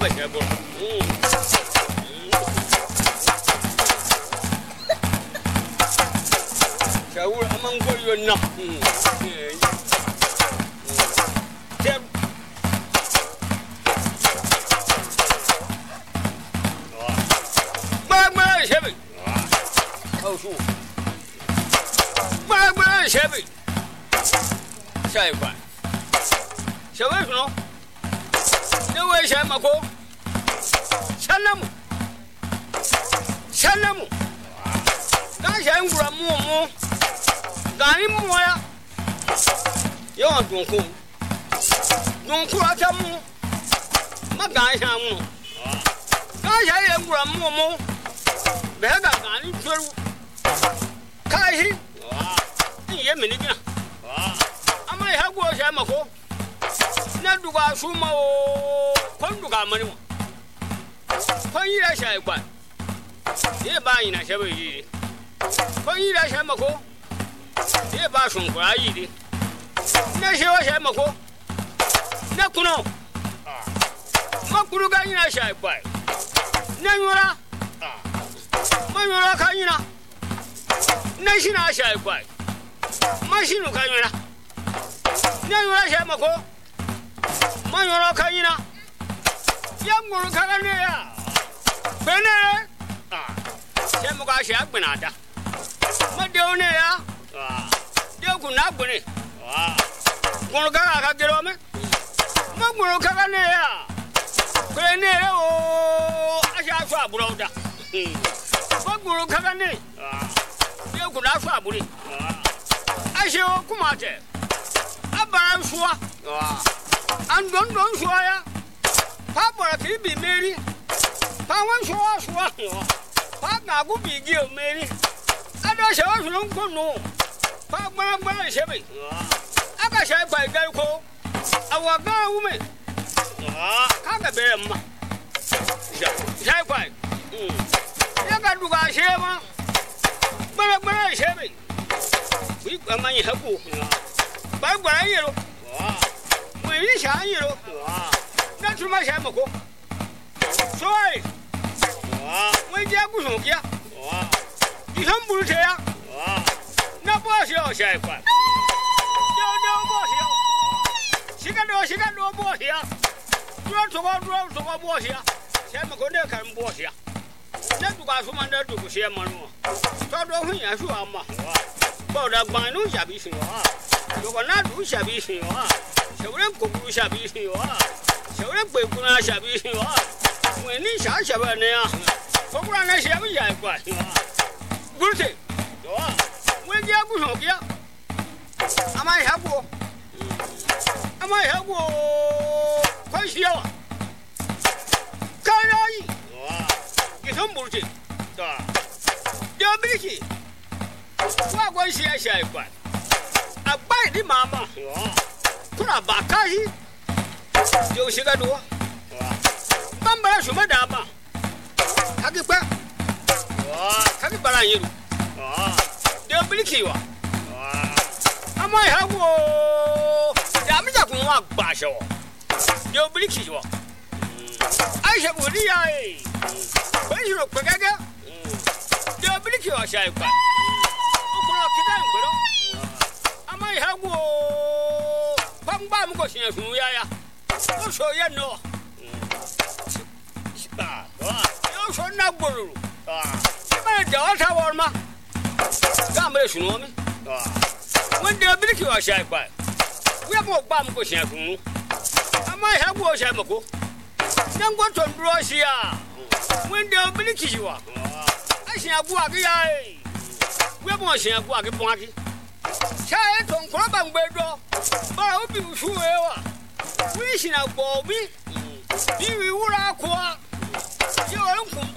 Abashabo. Shaul among you not. Heavy. Oh, sure. My heavy. Say what? So, no. No way, Shamako. Salamu. Salamu. That's young Ramu. Ganimoya. You're don't come. Don't crack a moo. My guy, Hamu. I am Ramu. Bega gani turu kai yemini gina ama ya go sha mako na duga suma o kon duga mani mo kon yi da sha kwa ye ba yi na sha ba yi kon yi da sha mako ye ba sun kwa yi di na sha mako na kuno makuru ga yi na sha kwa na yura Manura Kayina National Shy Quite Machine Kayina Nanura Shamako Manura Kayina Yamuru Kaganea Bene Shamuka Shabanata Madonea Yokunabuni Murgara Girome Mamuru Kaganea Bene o Asha Broda Baguru Kagane, you could have Fabri. I shall come out there. Abba Shua, and don't swear. Papa can be Mary. Papa Shua, Papa would be Gil Mary. I don't show you no. Papa Shabby. I got shy by Delco. Our girl woman. Kagabem. Shy by. Yaga duga shema bara shebe wi amani habu ba gwara yero we yi sha yero na tuma sha mako soi we je ku so kia di hamburu te ya na bo sha sha kwa do bo sha shika do bo sha do to bo sha sha mako ne kan bo sha Never got from under to share Manu. Start off here, I show Amma. But that man who shall be seen. You will not do shall be seen. So we cook shall be seen. So we put shall be seen. When he shall have there. For one, I shall be quite. Good thing. When you have here, I might have war. I might have war. Quite sure. Can I? Humble thing. You're busy. What was she? I say, but I buy the mamma. Put a bakai. You see that door. Mamba, so madama. Hagipa. Hagibara, you. You're busy. I might have war. Damage of one basho. You're busy. I shall be. When you look again, you're busy. I say, but I might have war. Pambam question from Yaya. Also, you know. You should not borrow. My daughter, Warma. Combination woman. When they're busy, I say, but we have more bomb question from you. I might have war, Shamako. Don't go to Russia. When they're busy, you are. I say, I'm walking. We are going to see a walking party. Child from Crabban Bedrock. But I hope you sure. We should have Bobby. You will walk. You're